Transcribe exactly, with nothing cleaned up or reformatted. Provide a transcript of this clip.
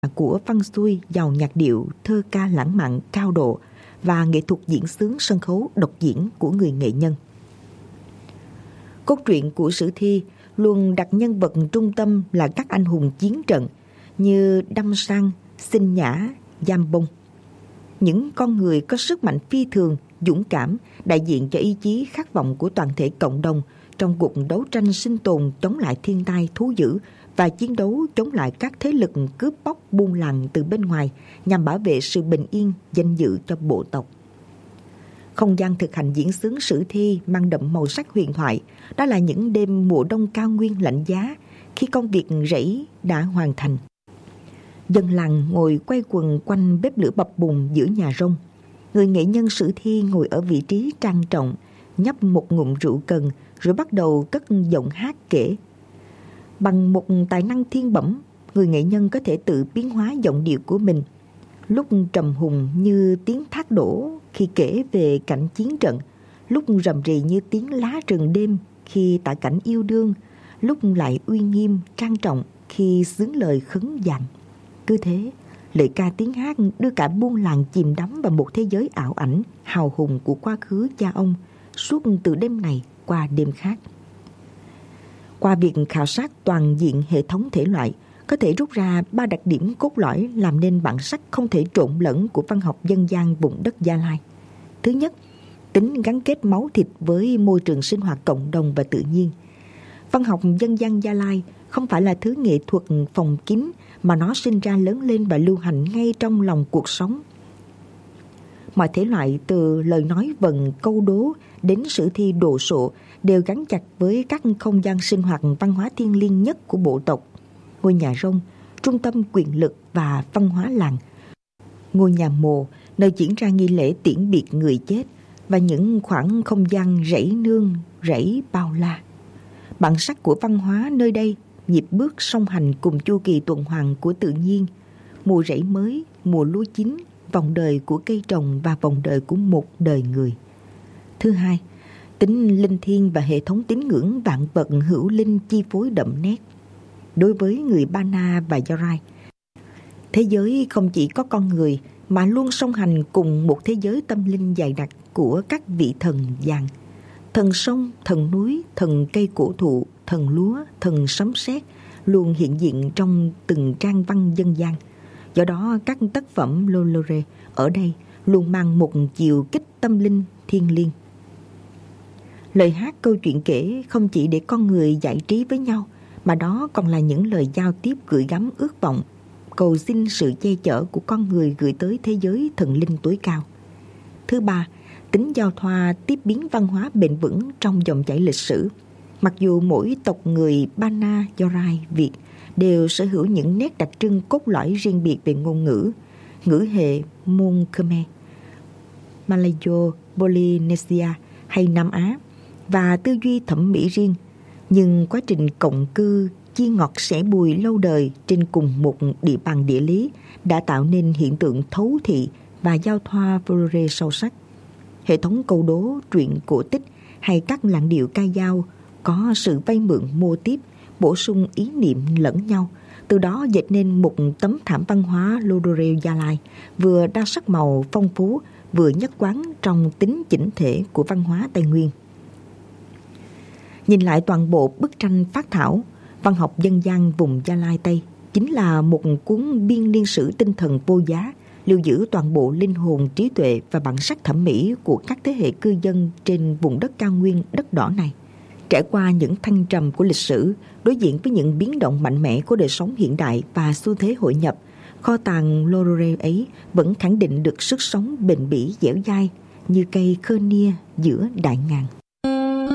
của văn xuôi giàu nhạc điệu, thơ ca lãng mạn cao độ và nghệ thuật diễn xướng sân khấu độc diễn của người nghệ nhân. Cốt truyện của sử thi luôn đặt nhân vật trung tâm là các anh hùng chiến trận như Đâm Sang, Sinh Nhã, Giam Bông. Những con người có sức mạnh phi thường, dũng cảm, đại diện cho ý chí khát vọng của toàn thể cộng đồng trong cuộc đấu tranh sinh tồn chống lại thiên tai thú dữ và chiến đấu chống lại các thế lực cướp bóc buôn làng từ bên ngoài nhằm bảo vệ sự bình yên, danh dự cho bộ tộc. Không gian thực hành diễn xướng sử thi mang đậm màu sắc huyền thoại, đó là những đêm mùa đông cao nguyên lạnh giá khi công việc rẫy đã hoàn thành. Dân làng ngồi quay quần quanh bếp lửa bập bùng giữa nhà rông. Người nghệ nhân sử thi ngồi ở vị trí trang trọng, nhấp một ngụm rượu cần rồi bắt đầu cất giọng hát kể. Bằng một tài năng thiên bẩm, người nghệ nhân có thể tự biến hóa giọng điệu của mình. Lúc trầm hùng như tiếng thác đổ khi kể về cảnh chiến trận, lúc rầm rì như tiếng lá rừng đêm khi tả cảnh yêu đương, lúc lại uy nghiêm trang trọng khi xướng lời khấn vàng. Cứ thế, lời ca tiếng hát đưa cả buôn làng chìm đắm vào một thế giới ảo ảnh hào hùng của quá khứ cha ông suốt từ đêm này qua đêm khác. Qua việc khảo sát toàn diện hệ thống thể loại, có thể rút ra ba đặc điểm cốt lõi làm nên bản sắc không thể trộn lẫn của văn học dân gian vùng đất Gia Lai. Thứ nhất, tính gắn kết máu thịt với môi trường sinh hoạt cộng đồng và tự nhiên. Văn học dân gian Gia Lai không phải là thứ nghệ thuật phòng kín mà nó sinh ra lớn lên và lưu hành ngay trong lòng cuộc sống. Mọi thể loại từ lời nói vần câu đố đến sử thi đồ sộ đều gắn chặt với các không gian sinh hoạt văn hóa thiêng liêng nhất của bộ tộc. Ngôi nhà rông, trung tâm quyền lực và văn hóa làng. Ngôi nhà mồ, nơi diễn ra nghi lễ tiễn biệt người chết và những khoảng không gian rẫy nương, rẫy bao la. Bản sắc của văn hóa nơi đây nhịp bước song hành cùng chu kỳ tuần hoàn của tự nhiên, mùa rẫy mới, mùa lúa chín, vòng đời của cây trồng và vòng đời của một đời người. Thứ hai, tính linh thiêng và hệ thống tín ngưỡng vạn vật hữu linh chi phối đậm nét. Đối với người Ba Na và Gia-rai, thế giới không chỉ có con người mà luôn song hành cùng một thế giới tâm linh dày đặc của các vị thần vàng. Thần sông, thần núi, thần cây cổ thụ, thần lúa, thần sấm sét luôn hiện diện trong từng trang văn dân gian. Do đó các tác phẩm Lolore ở đây luôn mang một chiều kích tâm linh thiêng liêng. Lời hát câu chuyện kể không chỉ để con người giải trí với nhau, mà đó còn là những lời giao tiếp gửi gắm ước vọng, cầu xin sự che chở của con người gửi tới thế giới thần linh tối cao. Thứ ba, tính giao thoa tiếp biến văn hóa bền vững trong dòng chảy lịch sử. Mặc dù mỗi tộc người Ba Na, Gia-rai, Việt đều sở hữu những nét đặc trưng cốt lõi riêng biệt về ngôn ngữ, ngữ hệ Môn Khmer, Malayo, Polynesia hay Nam Á và tư duy thẩm mỹ riêng, nhưng quá trình cộng cư chia ngọt sẻ bùi lâu đời trên cùng một địa bàn địa lý đã tạo nên hiện tượng thấu thị và giao thoa Folklore sâu sắc. Hệ thống câu đố, truyện cổ tích hay các làn điệu ca dao có sự vay mượn mô típ, bổ sung ý niệm lẫn nhau, từ đó dệt nên một tấm thảm văn hóa Lodore Gia Lai vừa đa sắc màu phong phú, vừa nhất quán trong tính chỉnh thể của văn hóa Tây Nguyên. Nhìn lại toàn bộ bức tranh phác thảo, văn học dân gian vùng Gia Lai Tây chính là một cuốn biên niên sử tinh thần vô giá, lưu giữ toàn bộ linh hồn, trí tuệ và bản sắc thẩm mỹ của các thế hệ cư dân trên vùng đất cao nguyên đất đỏ này. Trải qua những thăng trầm của lịch sử, đối diện với những biến động mạnh mẽ của đời sống hiện đại và xu thế hội nhập, kho tàng Lodore ấy vẫn khẳng định được sức sống bền bỉ dẻo dai như cây khơ nia giữa đại ngàn.